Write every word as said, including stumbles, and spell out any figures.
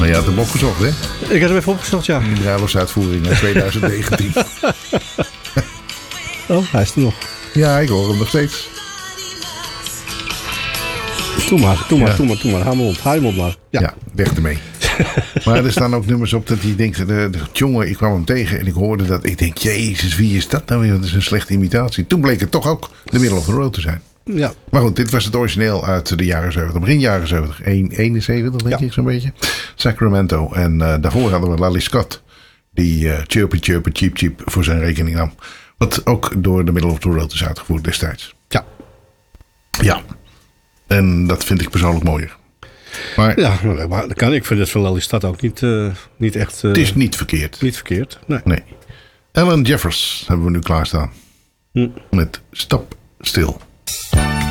Maar je had hem opgezocht, hè? Ik heb hem even opgezocht, ja. Die bruiloftsuitvoering in twintig negentien. Oh, hij is er nog. Ja, ik hoor hem nog steeds. Doe maar, doe maar, Ja. doe maar, doe maar. Haal hem op, haal hem op maar. Ja. Ja, weg ermee. Maar er staan ook nummers op dat hij denkt... De, de, jongen, ik kwam hem tegen en ik hoorde dat. Ik denk, jezus, wie is dat nou weer? Dat is een slechte imitatie. Toen bleek het toch ook The Middle of the Road te zijn. Ja. Maar goed, dit was het origineel uit de jaren zeventig. Begin jaren zeventig. eenenzeventig, denk Ja. ik zo'n beetje. Sacramento. En uh, daarvoor hadden we Lally Scott. Die uh, Chirpy Chirpy Cheep Cheep voor zijn rekening nam. Wat ook door The Middle of the Road is uitgevoerd destijds. Ja. Ja. En dat vind ik persoonlijk mooier. Maar Ja, maar dat kan. Ik vind het van Lally Stad ook niet, uh, niet echt... Uh, het is niet verkeerd. Niet verkeerd, nee. Nee. Alan Jeffers hebben we nu klaarstaan. Hm. Met Stop Stil.